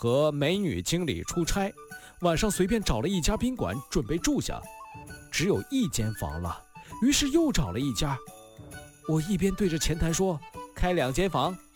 和美女经理出差，晚上随便找了一家宾馆准备住下，只有1间房了，于是又找了一家。我一边对着前台说开2间房，